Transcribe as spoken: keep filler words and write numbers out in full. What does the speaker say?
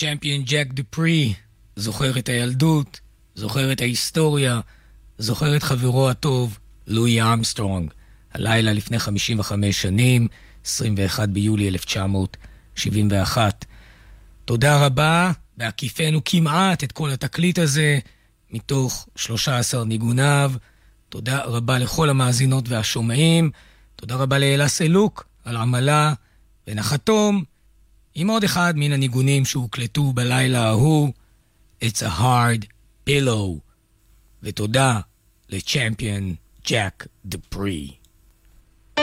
צ'מפיון ג'ק דופרי, זוכר את הילדות, זוכר את ההיסטוריה, זוכר את חברו הטוב, לואי ארמסטרונג, הלילה לפני חמישים וחמש שנים, עשרים ואחד ביולי אלף תשע מאות שבעים ואחת. תודה רבה, בהקיפנו כמעט את כל התקליט הזה, מתוך שלושה עשר ניגוניו. תודה רבה לכל המאזינות והשומעים, תודה רבה לאלה סלוק על עמלה, ונחתום עם עוד אחד מן הניגונים שהוקלטו בלילה ההוא, It's a Hard Pillow, ותודה לצ'מפיון ג'ק דופרי.